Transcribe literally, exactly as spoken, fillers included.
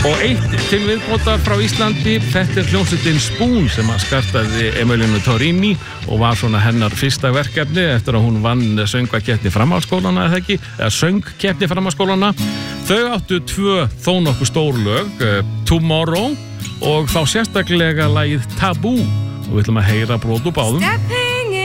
Og eitt til viðbótar frá Íslandi, þetta er hljómsveitin Spoon sem að skartaði Emilínu Torrini og var svona hennar fyrsta verkefni eftir að hún vann söngvakeppni framhaldsskólana eða ekki, eða söngkeppni framhaldsskólana. Þau áttu tvö þó nokkuð stór lög, Tomorrow og þá sérstaklega lagið Taboo og við ætlum að heyra brot úr báðum.